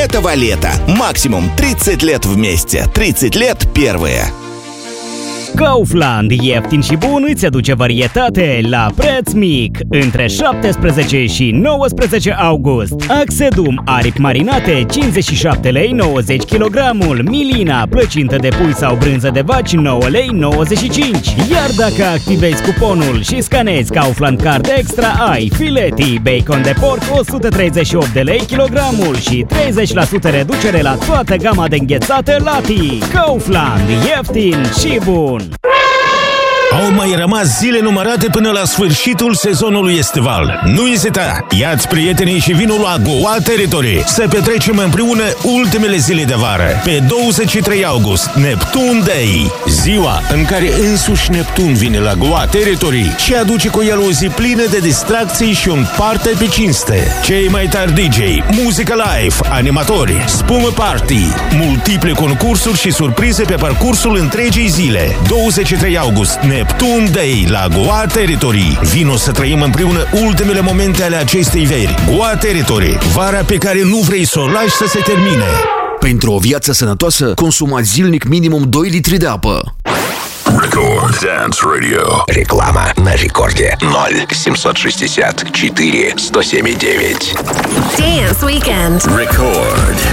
этого лета. Максимум 30 лет вместе. 30 лет первые. Kaufland, ieftin și bun, îți aduce varietate la preț mic. Între 17 și 19 august. Axedum, aripi marinate, 57 lei 90 kg. Milina, plăcintă de pui sau brânză de vaci, 9 lei 95. Iar dacă activezi cuponul și scanezi Kaufland Card Extra, ai filetii, bacon de porc, 138 de lei kilogramul și 30% reducere la toată gama de înghețată Lati. Kaufland, ieftin și bun! Au mai rămas zile numărate până la sfârșitul sezonului estival. Nu ezita! Ia-ți prietenii și vinul la Goa Territory să petrecem împreună ultimele zile de vară. Pe 23 august, Neptun Day, ziua în care însuși Neptun vine la Goa Territory și aduce cu el o zi plină de distracții și un party pe cinste. Cei mai tari DJ, muzică live, animatori, spumă party, multiple concursuri și surprize pe parcursul întregii zile. 23 august, Neptun Day la Goa Territory. Vino să trăim împreună ultimele momente ale acestei veri. Goa Territory, vara pe care nu vrei să o lași să se termine. Pentru o viață sănătoasă, consumați zilnic minimum 2 litri de apă. Record Dance Radio. Реклама на рекорде 0760 4 107 9. Dance Weekend. Record.